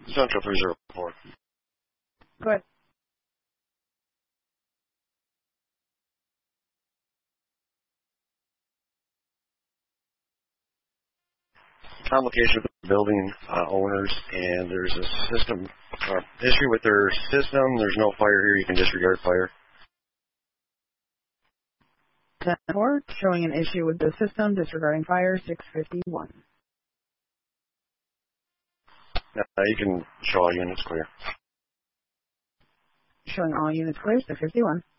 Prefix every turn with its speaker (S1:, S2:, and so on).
S1: Central 304.
S2: Go ahead.
S1: Complication with the building owners, and there's a system issue with their system. There's no fire here. You can disregard fire.
S2: 10-4, showing an issue with the system, disregarding fire, 651.
S1: You can show all units clear.
S2: Showing all units clear, 651.